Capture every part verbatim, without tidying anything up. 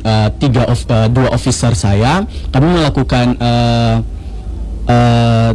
uh, tiga of, uh, dua officer saya, kami melakukan uh, uh,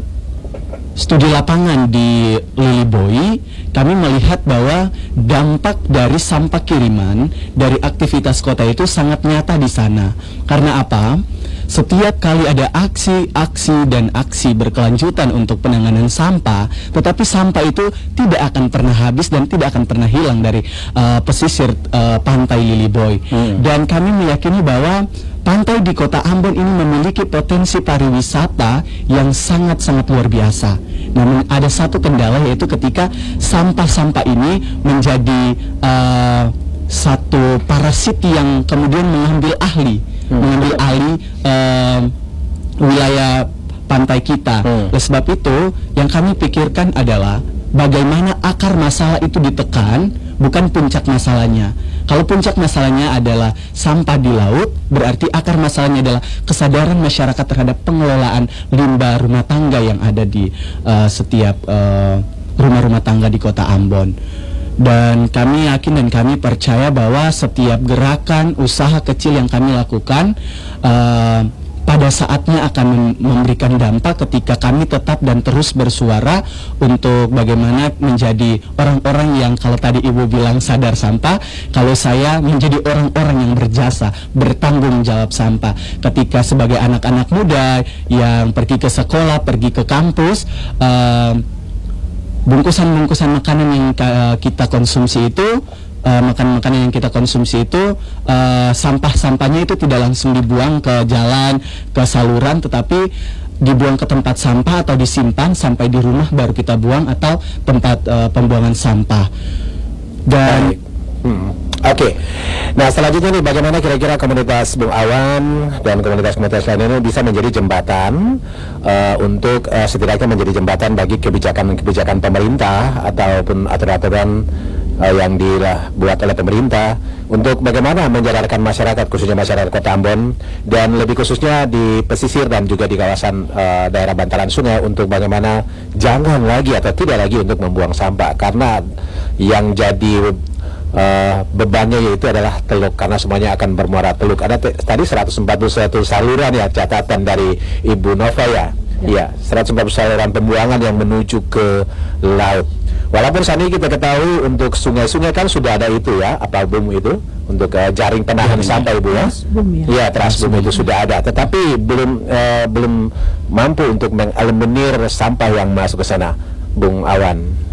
studi lapangan di Liliboy. Kami melihat bahwa dampak dari sampah kiriman dari aktivitas kota itu sangat nyata di sana. Karena apa? Setiap kali ada aksi-aksi dan aksi berkelanjutan untuk penanganan sampah, tetapi sampah itu tidak akan pernah habis dan tidak akan pernah hilang dari uh, pesisir uh, pantai Liliboy. Hmm. Dan kami meyakini bahwa pantai di kota Ambon ini memiliki potensi pariwisata yang sangat-sangat luar biasa. Namun ada satu kendala, yaitu ketika sampah-sampah ini menjadi uh, satu parasit yang kemudian mengambil ahli, hmm. mengambil alih uh, wilayah pantai kita. Hmm. Oleh sebab itu, yang kami pikirkan adalah bagaimana akar masalah itu ditekan, bukan puncak masalahnya. Kalau puncak masalahnya adalah sampah di laut, berarti akar masalahnya adalah kesadaran masyarakat terhadap pengelolaan limbah rumah tangga yang ada di uh, setiap uh, rumah-rumah tangga di kota Ambon. Dan kami yakin dan kami percaya bahwa setiap gerakan usaha kecil yang kami lakukan uh, pada saatnya akan memberikan dampak ketika kami tetap dan terus bersuara untuk bagaimana menjadi orang-orang yang, kalau tadi Ibu bilang sadar sampah, kalau saya menjadi orang-orang yang berjasa, bertanggung jawab sampah. Ketika sebagai anak-anak muda yang pergi ke sekolah, pergi ke kampus, uh, bungkusan-bungkusan makanan yang kita konsumsi itu, uh, makanan-makanan yang kita konsumsi itu, uh, sampah-sampahnya itu tidak langsung dibuang ke jalan, ke saluran, tetapi dibuang ke tempat sampah atau disimpan sampai di rumah baru kita buang, atau tempat uh, pembuangan sampah. Dan hmm. Oke, okay. Nah selanjutnya nih, bagaimana kira-kira komunitas Bung Awan dan komunitas-komunitas lainnya bisa menjadi jembatan uh, untuk uh, setidaknya menjadi jembatan bagi kebijakan-kebijakan pemerintah ataupun aturan-aturan uh, yang dibuat oleh pemerintah untuk bagaimana menjadarkan masyarakat, khususnya masyarakat Kota Ambon dan lebih khususnya di pesisir dan juga di kawasan uh, daerah bantaran sungai, untuk bagaimana jangan lagi atau tidak lagi untuk membuang sampah, karena yang jadi Uh, bebannya yaitu adalah teluk, karena semuanya akan bermuara teluk. Ada tadi seratus empat puluh satu saluran ya, catatan dari Ibu Nova ya. Iya, ya, seratus empat puluh saluran pembuangan yang menuju ke laut. Walaupun saat ini kita ketahui untuk sungai-sungai kan sudah ada itu ya, apa boom itu untuk uh, jaring penahan ya, sampah Ibu ya. Iya, Trasboom itu sudah ada, tetapi belum uh, belum mampu untuk mengeliminir sampah yang masuk ke sana, Bung Awan.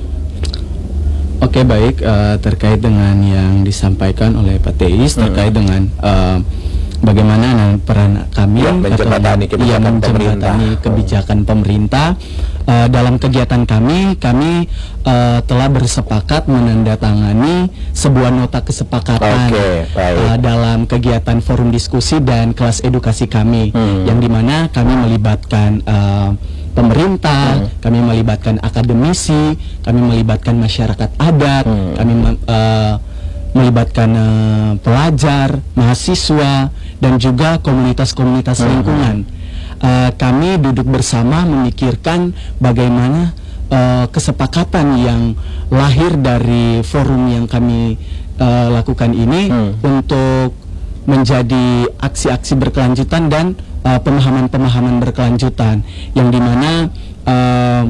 Oke, baik, uh, terkait dengan yang disampaikan oleh Pak Teis hmm. terkait dengan uh, bagaimana peran kami ya, menjembatani kebijakan pemerintah, kebijakan pemerintah. Uh, dalam kegiatan kami, kami uh, telah bersepakat menandatangani sebuah nota kesepakatan okay, uh, dalam kegiatan forum diskusi dan kelas edukasi kami, hmm. yang dimana kami melibatkan uh, pemerintah, hmm. kami melibatkan akademisi, kami melibatkan masyarakat adat, hmm. kami uh, melibatkan uh, pelajar, mahasiswa, dan juga komunitas-komunitas hmm. lingkungan. Uh, kami duduk bersama memikirkan bagaimana uh, kesepakatan yang lahir dari forum yang kami uh, lakukan ini hmm. untuk menjadi aksi-aksi berkelanjutan dan pemahaman-pemahaman uh, berkelanjutan, yang dimana uh,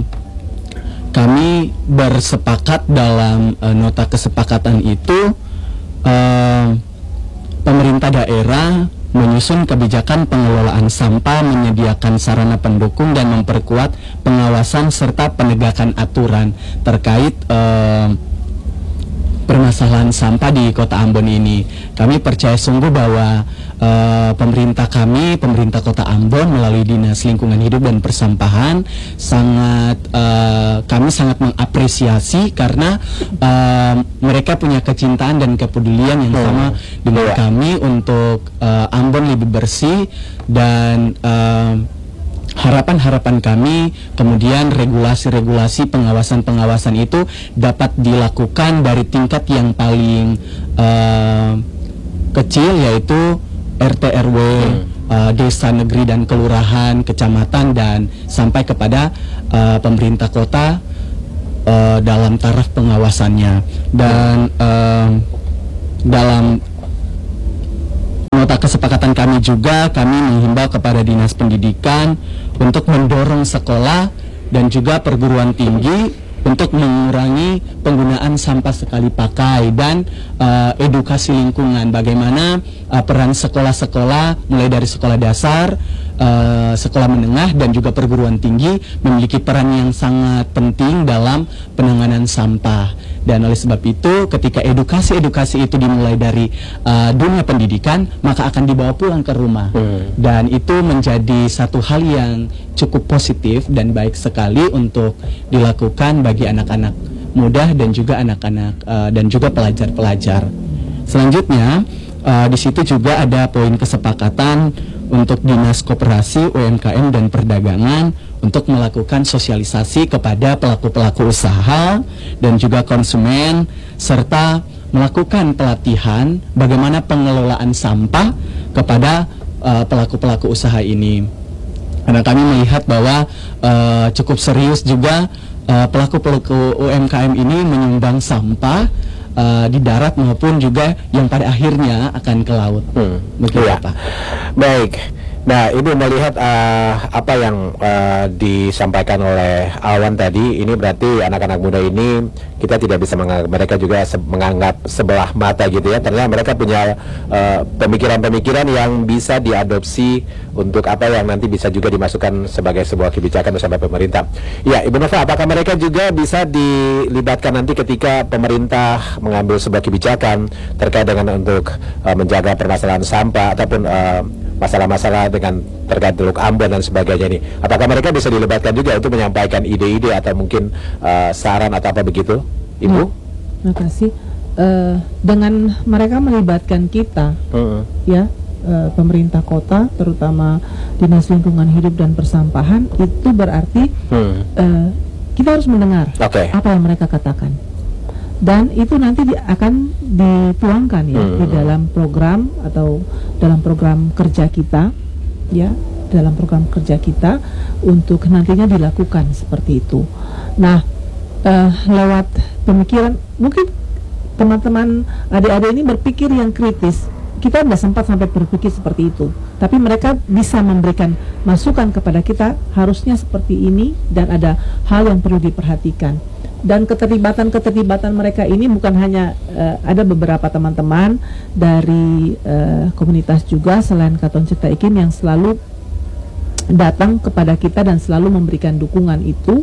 kami bersepakat dalam uh, nota kesepakatan itu, uh, pemerintah daerah menyusun kebijakan pengelolaan sampah, menyediakan sarana pendukung dan memperkuat pengawasan serta penegakan aturan terkait uh, permasalahan sampah di Kota Ambon ini. Kami percaya sungguh bahwa uh, pemerintah kami, pemerintah Kota Ambon melalui Dinas Lingkungan Hidup dan Persampahan sangat uh, kami sangat mengapresiasi, karena uh, mereka punya kecintaan dan kepedulian yang sama hmm. dengan kami untuk uh, Ambon lebih bersih, dan uh, harapan-harapan kami kemudian regulasi-regulasi pengawasan-pengawasan itu dapat dilakukan dari tingkat yang paling uh, kecil, yaitu R T R W, hmm. uh, desa, negeri, dan kelurahan, kecamatan, dan sampai kepada uh, pemerintah kota uh, dalam taraf pengawasannya. Dan uh, dalam kesepakatan kami juga, kami menghimbau kepada Dinas Pendidikan untuk mendorong sekolah dan juga perguruan tinggi untuk mengurangi penggunaan sampah sekali pakai dan uh, edukasi lingkungan. Bagaimana uh, peran sekolah-sekolah mulai dari sekolah dasar, uh, sekolah menengah dan juga perguruan tinggi memiliki peran yang sangat penting dalam penanganan sampah. Dan oleh sebab itu ketika edukasi-edukasi itu dimulai dari uh, dunia pendidikan, maka akan dibawa pulang ke rumah. Hmm. Dan itu menjadi satu hal yang cukup positif dan baik sekali untuk dilakukan bagi anak-anak muda dan juga anak-anak uh, dan juga pelajar-pelajar. Selanjutnya uh, di situ juga ada poin kesepakatan untuk Dinas Koperasi, U M K M dan Perdagangan untuk melakukan sosialisasi kepada pelaku-pelaku usaha dan juga konsumen serta melakukan pelatihan bagaimana pengelolaan sampah kepada uh, pelaku-pelaku usaha ini. Karena kami melihat bahwa uh, cukup serius juga uh, pelaku-pelaku U M K M ini menyumbang sampah uh, di darat maupun juga yang pada akhirnya akan ke laut. Hmm. Begitu ya, Pak. Baik. Nah, Ibu melihat uh, apa yang uh, disampaikan oleh Awan tadi, ini berarti anak-anak muda ini kita tidak bisa menganggap mereka juga se menganggap sebelah mata gitu ya. Ternyata mereka punya pemikiran-pemikiran uh, yang bisa diadopsi untuk apa yang nanti bisa juga dimasukkan sebagai sebuah kebijakan bersama pemerintah. Ya, Ibu Nova, apakah mereka juga bisa dilibatkan nanti ketika pemerintah mengambil sebuah kebijakan terkait dengan untuk uh, menjaga permasalahan sampah ataupun uh, masalah-masalah dengan terkait Teluk Ambon dan sebagainya ini, apakah mereka bisa dilibatkan juga untuk menyampaikan ide-ide atau mungkin uh, saran atau apa begitu, Ibu? Terima kasih. Uh, dengan mereka melibatkan kita, uh-uh. ya uh, pemerintah kota, terutama Dinas Lingkungan Hidup dan Persampahan, itu berarti uh. Uh, kita harus mendengar okay. apa yang mereka katakan. Dan itu nanti di, akan dituangkan ya hmm. di dalam program atau dalam program kerja kita, ya dalam program kerja kita untuk nantinya dilakukan seperti itu. Nah, uh, lewat pemikiran mungkin teman-teman adik-adik ini berpikir yang kritis. Kita tidak sempat sampai berpikir seperti itu, tapi mereka bisa memberikan masukan kepada kita harusnya seperti ini dan ada hal yang perlu diperhatikan. Dan keterlibatan-keterlibatan mereka ini bukan hanya uh, ada beberapa teman-teman dari uh, komunitas juga selain Katon Cipta Iklim yang selalu datang kepada kita dan selalu memberikan dukungan itu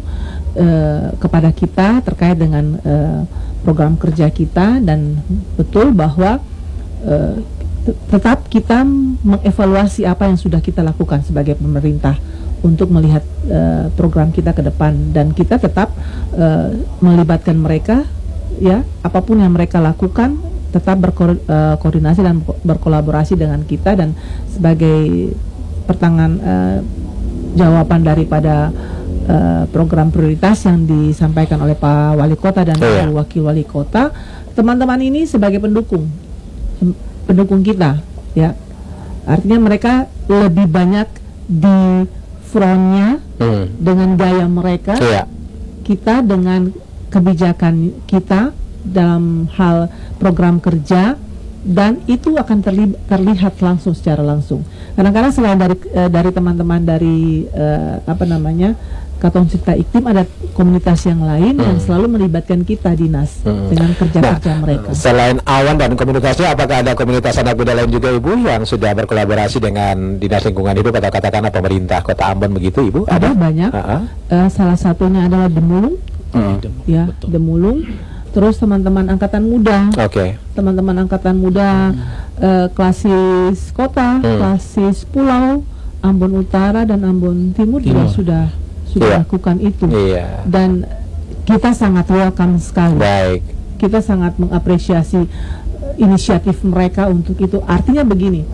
uh, kepada kita terkait dengan uh, program kerja kita, dan betul bahwa uh, tetap kita mengevaluasi apa yang sudah kita lakukan sebagai pemerintah untuk melihat uh, program kita ke depan, dan kita tetap uh, melibatkan mereka, ya apapun yang mereka lakukan tetap berkoordinasi dan berkolaborasi dengan kita, dan sebagai pertangan uh, jawaban daripada uh, program prioritas yang disampaikan oleh Pak Wali Kota dan Pak Wakil Wali Kota, teman-teman ini sebagai pendukung pendukung kita, ya artinya mereka lebih banyak di frontnya hmm. dengan gaya mereka, yeah. kita dengan kebijakan kita dalam hal program kerja, dan itu akan terli terlihat langsung secara langsung. Kadang-kadang selain dari uh, dari teman-teman dari uh, apa namanya Katon Cipta Iklim, ada komunitas yang lain hmm. yang selalu melibatkan kita dinas hmm. dengan kerja-kerja nah, mereka. Selain Awan dan komunitasnya, apakah ada komunitas anak muda lain juga, Ibu, yang sudah berkolaborasi dengan Dinas Lingkungan Hidup atau katakanlah pemerintah Kota Ambon begitu, Ibu? Ada, ada banyak. Uh-huh. uh, salah satunya adalah Demulung, hmm. ya Betul. Demulung. Terus teman-teman angkatan muda, okay. teman-teman angkatan muda hmm. uh, klasis kota, hmm. klasis pulau, Ambon Utara dan Ambon Timur, Timur. juga sudah sudah yeah. lakukan itu, yeah. dan kita sangat welcome sekali. Baik. Kita sangat mengapresiasi inisiatif mereka untuk itu. Artinya begini,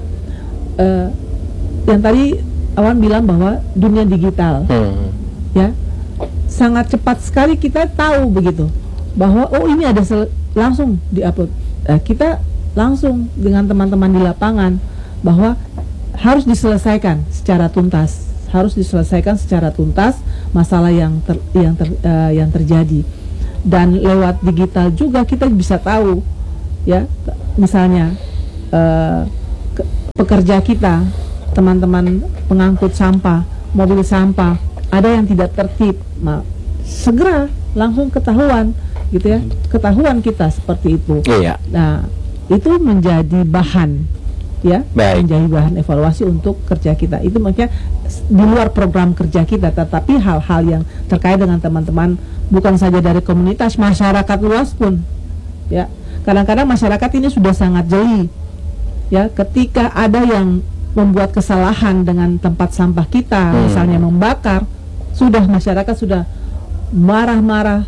uh, yang tadi Awan bilang bahwa dunia digital, hmm. ya sangat cepat sekali kita tahu begitu bahwa oh ini ada langsung diupload. Uh, kita langsung dengan teman-teman di lapangan bahwa harus diselesaikan secara tuntas. harus diselesaikan secara tuntas masalah yang ter, yang ter, uh, yang terjadi, dan lewat digital juga kita bisa tahu, ya misalnya uh, ke, pekerja kita, teman-teman pengangkut sampah, mobil sampah, ada yang tidak tertib, nah, segera langsung ketahuan, gitu ya, ketahuan kita seperti itu. Iya. Nah, itu menjadi bahan, ya, Baik. menjadi bahan evaluasi untuk kerja kita. Itu maksudnya di luar program kerja kita, tetapi hal-hal yang terkait dengan teman-teman bukan saja dari komunitas, masyarakat luas pun, ya. Kadang-kadang masyarakat ini sudah sangat jeli, ya, ketika ada yang membuat kesalahan dengan tempat sampah kita, Hmm. misalnya membakar, sudah masyarakat sudah marah-marah,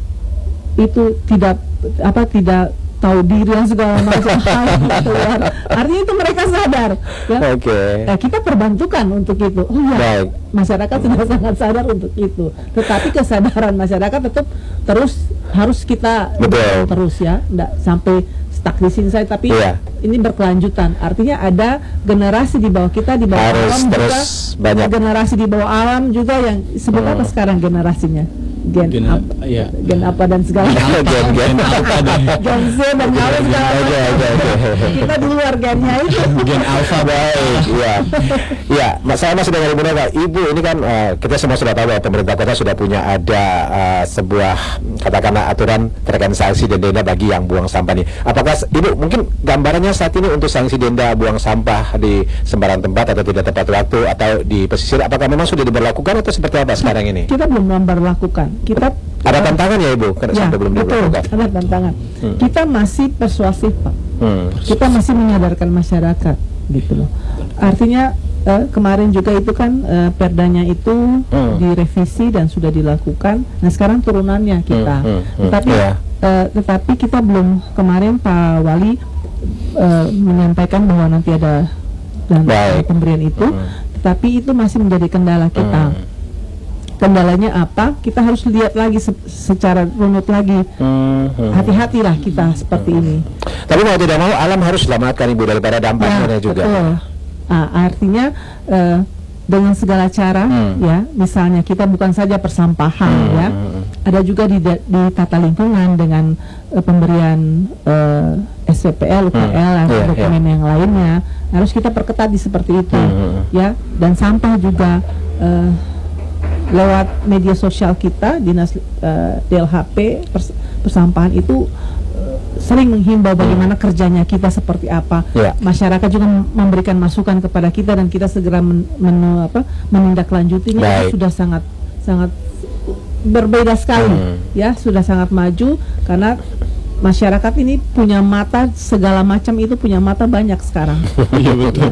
itu tidak apa tidak tahu diri dan segala macam hal yang keluar. Artinya itu mereka sadar, ya. Oke. Nah, kita perbantukan untuk itu. Oh ya, Baik. masyarakat sudah sangat sadar untuk itu. Tetapi kesadaran masyarakat tetap terus harus kita Betul. terus, ya, tidak sampai stuck di sini saja, tapi Iya. ini berkelanjutan. Artinya ada generasi di bawah kita, di bawah Harus alam terus juga, banyak. generasi di bawah alam juga yang sebut apa Hmm. sekarang generasinya, gen, Gen apa, apa, ya. gen apa dan segala macam. Gen, gen. Alpha deh. Gen Z dan lain segala Oke, macam. oke, oke. Kita di luar gennya itu. Gen Alpha. Baik, iya, iya. Mas saya masih dengan Ibu Nova. Ibu, ini kan eh, kita semua sudah tahu bahwa pemerintah kota sudah punya ada eh, sebuah katakanlah aturan terkait sanksi dan denda bagi yang buang sampah nih. Apakah Ibu mungkin gambarannya saat ini untuk sanksi denda buang sampah di sembarang tempat atau tidak tepat waktu atau di pesisir, apakah memang sudah diberlakukan atau seperti apa sekarang ini? Kita belum memperlakukan. Kita Ada tantangan ya Ibu? Karena ya, sampai belum betul, diberlakukan. ada tantangan. Hmm. Kita masih persuasif, Pak. Hmm. Kita masih menyadarkan masyarakat, gitu loh. Artinya eh, kemarin juga itu kan eh, perdanya itu Hmm. direvisi dan sudah dilakukan. Nah, sekarang turunannya kita. Hmm, hmm, hmm. Tetapi Iya. eh, tetapi kita belum, kemarin Pak Wali eh, menyampaikan bahwa nanti ada dan Baik. pemberian itu, Hmm. tetapi itu masih menjadi kendala kita. Hmm. Kendalanya apa? Kita harus lihat lagi se- secara runut lagi. Hmm, hmm. Hati-hatilah kita seperti ini. Tapi mau tidak mau alam harus selamatkan Ibu daripada dampaknya juga. betul. Ah, artinya eh, dengan segala cara, Hmm. ya, misalnya kita bukan saja persampahan, Hmm, ya, hmm, hmm. ada juga di, da- di tata lingkungan dengan eh, pemberian eh, S P P L, U P L, Hmm, atau iya, dokumen yang lainnya, harus kita perketat di seperti itu, Hmm, hmm, hmm. ya, dan sampah juga. eh, lewat media sosial kita, dinas eh, D L H P pers- persampahan itu eh, sering menghimbau bagaimana kerjanya kita seperti apa. Ya. Masyarakat juga mem- memberikan masukan kepada kita dan kita segera men, men- apa, menindaklanjutinya. Baik. Itu sudah sangat sangat berbeda sekali, Hmm. ya, sudah sangat maju karena masyarakat ini punya mata segala macam, itu punya mata banyak sekarang. Iya betul.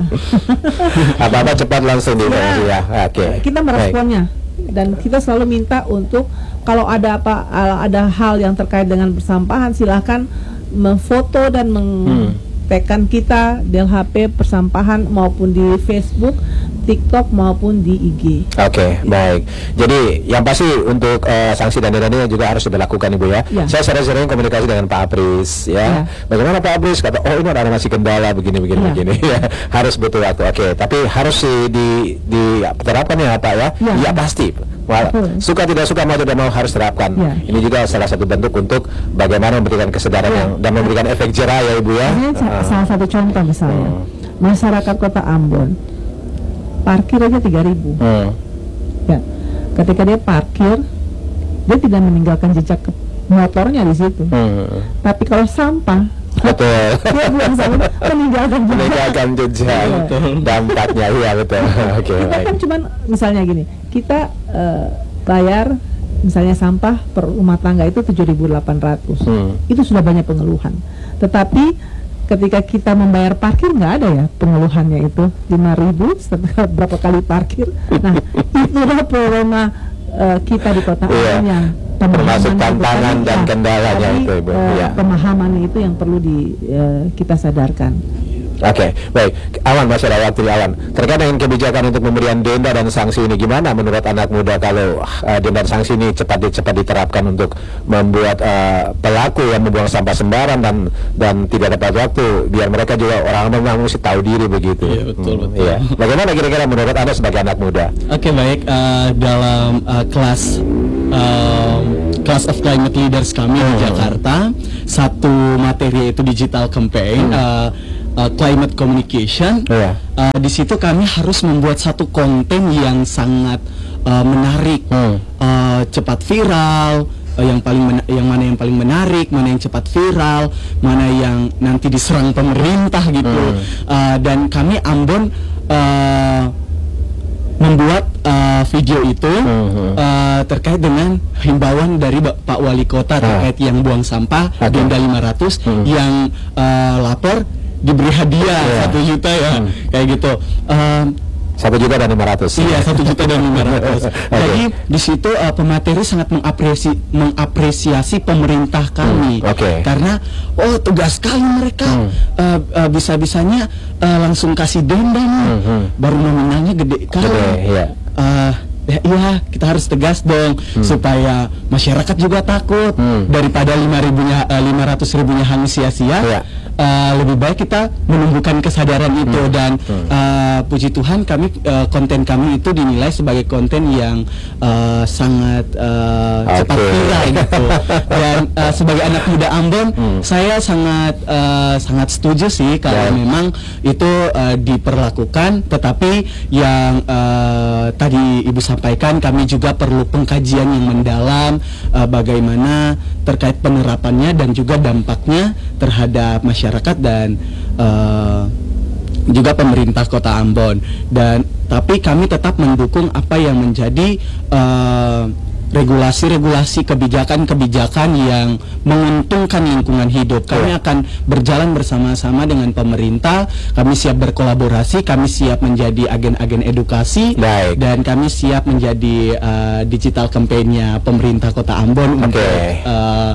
Apa-apa cepat langsung di Ya. ya. Oke. Kita meresponnya dan kita selalu minta untuk kalau ada apa ada hal yang terkait dengan persampahan, silahkan memfoto dan mengtekan kita D L H P persampahan maupun di Facebook, TikTok maupun di I G. Oke, baik. Jadi yang pasti untuk eh, sanksi dan denda juga harus dilakukan Ibu ya. Ya. Saya sering-sering komunikasi dengan Pak Apris ya. Ya. Bagaimana Pak Apris kata, oh ini ada masih kendala begini begini Ya. begini ya. Harus butuh waktu. Oke, tapi harus di di, di terapkan ya Pak ya. Ya. Iya pasti. Wah, Betul. suka tidak suka mau tidak mau harus terapkan. Ya. Ini juga salah satu bentuk untuk bagaimana memberikan kesadaran Ya. yang dan memberikan efek jerah ya Ibu ya. Ini sa- Ah. salah satu contoh misalnya, Hmm. masyarakat Kota Ambon parkir aja tiga ribu. Hmm. Ya, ketika dia parkir, dia tidak meninggalkan jejak ke- motornya di situ. Hmm. Tapi kalau sampah, Betul. dia buang sampah meninggalkan jejak. Meninggalkan jejak Iya. dampaknya iya betul. Oke, Kita baik. kan cuman misalnya gini, kita eh, bayar misalnya sampah per rumah tangga itu tujuh ribu delapan ratus. Hmm. Itu sudah banyak pengeluhan. Tetapi ketika kita membayar parkir nggak ada ya pengeluhannya itu lima ribu setelah berapa kali parkir. Nah, itulah problema eh, kita di Kota Iya. Ambon yang Termasuk pemahaman itu tantangan tadi, dan ya, kendalanya tadi, itu, Ibu. eh, Iya. pemahaman itu yang perlu di eh, kita sadarkan. Oke, baik. Awan, masih ada waktu Awan. Terkait dengan kebijakan untuk pemberian denda dan sanksi ini, gimana menurut anak muda kalau uh, denda dan sanksi ini cepat cepat diterapkan untuk membuat uh, pelaku yang membuang sampah sembarangan dan dan tidak tepat waktu, biar mereka juga orang memang mesti tahu diri begitu. Iya, betul, betul. Iya. Bagaimana kira-kira menurut Anda sebagai anak muda? Oke baik, eh, dalam eh, kelas em, Class of Climate Leaders kami di Hmm. Jakarta, satu materi itu digital campaign. Hmm. eh, uh, climate communication. Iya. Uh, di situ kami harus membuat satu konten yang sangat uh, menarik, Hmm. uh, cepat viral, uh, yang paling mena- yang mana yang paling menarik, mana yang cepat viral, mana yang nanti diserang pemerintah gitu. Hmm. Uh, dan kami Ambon uh, membuat uh, video itu Hmm. uh, terkait dengan himbauan dari Ba- Pak Wali Kota terkait yang buang sampah Oke. denda lima ratus, Hmm. yang uh, lapor diberi hadiah Iya. satu juta ya, Hmm. kayak gitu. Um, Satu juta dan lima ratus. Iya, satu juta dan lima ratus. Jadi di situ uh, pemateri sangat mengapresi mengapresiasi pemerintah kami, Hmm, oke. karena oh tegas sekali mereka, Hmm. uh, uh, bisa-bisanya uh, langsung kasih denda nih, Hmm, hmm. baru nominalnya gede kali. Gede, iya. Uh, ya, iya, kita harus tegas dong supaya masyarakat juga takut, Hmm. daripada lima ribunya lima ratus ribunya hangus sia-sia. Iya. Uh, lebih baik kita menumbuhkan kesadaran itu. Hmm. Dan Hmm. uh, puji Tuhan kami uh, konten kami itu dinilai sebagai konten yang uh, sangat uh, cepat Oke. viral gitu. Dan uh, sebagai anak muda Ambon, Hmm. saya sangat uh, sangat setuju sih kalau Ya. memang itu uh, diperlakukan. Tetapi yang uh, tadi Ibu sampaikan, kami juga perlu pengkajian yang mendalam uh, bagaimana terkait penerapannya dan juga dampaknya terhadap masyarakat dan uh, juga pemerintah Kota Ambon. Dan tapi kami tetap mendukung apa yang menjadi uh, regulasi-regulasi kebijakan-kebijakan yang menguntungkan lingkungan hidup. Kami Ya. akan berjalan bersama-sama dengan pemerintah. Kami siap berkolaborasi, kami siap menjadi agen-agen edukasi, Baik. dan kami siap menjadi uh, digital campaign-nya pemerintah Kota Ambon Oke. untuk uh,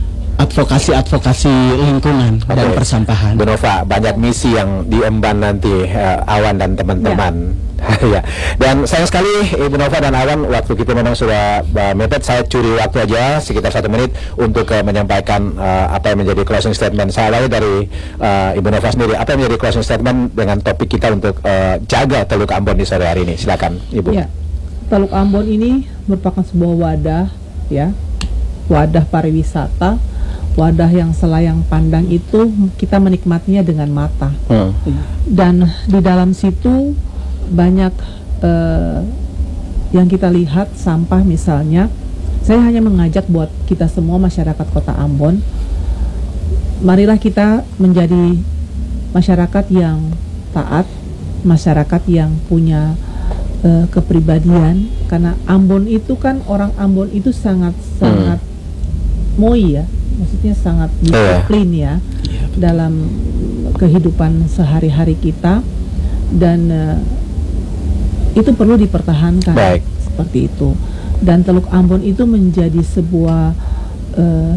advokasi-advokasi lingkungan dan Oke. persampahan. Bu Nova, banyak misi yang diemban nanti eh, Awan dan teman-teman. Ya. Dan sayang sekali Ibu Nova dan Awan, waktu kita memang sudah uh, mepet. Saya curi waktu aja sekitar satu menit untuk uh, menyampaikan uh, apa yang menjadi closing statement. Saya lagi dari uh, Ibu Nova sendiri, apa yang menjadi closing statement dengan topik kita untuk uh, jaga Teluk Ambon di sore hari ini. Silakan Ibu. Ya, Teluk Ambon ini merupakan sebuah wadah, ya, wadah pariwisata, wadah yang selayang pandang itu kita menikmatinya dengan mata. Hmm. Dan di dalam situ banyak eh, yang kita lihat, sampah misalnya. Saya hanya mengajak buat kita semua masyarakat Kota Ambon, marilah kita menjadi masyarakat yang taat, masyarakat yang punya eh, kepribadian, karena Ambon itu kan, orang Ambon itu sangat sangat moi ya, maksudnya sangat disiplin ya dalam kehidupan sehari-hari kita, dan uh, itu perlu dipertahankan. Baik. Seperti itu. Dan Teluk Ambon itu menjadi sebuah uh,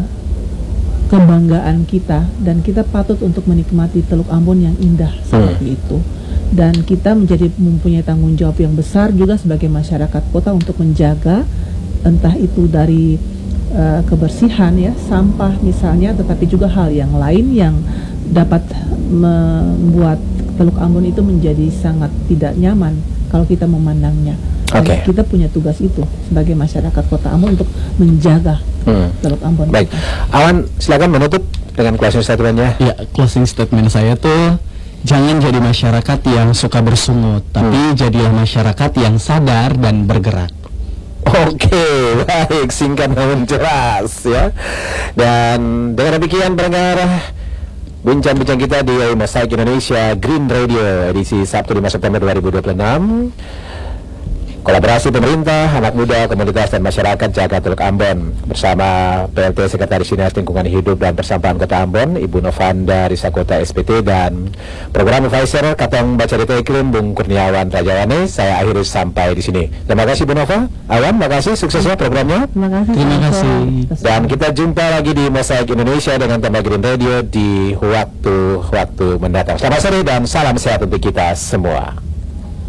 kebanggaan kita, dan kita patut untuk menikmati Teluk Ambon yang indah seperti itu. Dan kita menjadi mempunyai tanggung jawab yang besar juga sebagai masyarakat kota untuk menjaga, entah itu dari uh, kebersihan ya, sampah misalnya, tetapi juga hal yang lain yang dapat membuat Teluk Ambon itu menjadi sangat tidak nyaman kalau kita memandangnya. Dan Oke. kita punya tugas itu sebagai masyarakat Kota Ambon untuk menjaga Hmm. Teluk Ambon. Baik, Awan silakan menutup dengan closing statementnya. Ya, closing statement saya tuh, jangan jadi masyarakat yang suka bersungut, tapi jadilah masyarakat yang sadar dan bergerak. Oke, baik, singkat namun jelas ya. Dan dengan demikian pendengar, bincang-bincang kita di Mosaik Indonesia Green Radio edisi Sabtu lima September dua ribu dua puluh enam. Kolaborasi pemerintah, anak muda, komunitas dan masyarakat jaga Teluk Ambon bersama P L T Sekretaris Dinas Lingkungan Hidup dan Persampahan Kota Ambon, Ibu Novanda Risakota S P T, dan Program Advisor Katong Baca Data Iklim Bung Kurniawan Rajawane. Saya akhiri sampai di sini. Terima kasih Bu Nova. Awan, makasih, suksesnya programnya. Terima kasih. Terima Selamat kasih. sore. Dan kita jumpa lagi di Mosaik Indonesia dengan tema Green Radio di waktu-waktu mendatang. Selamat sore dan salam sehat untuk kita semua.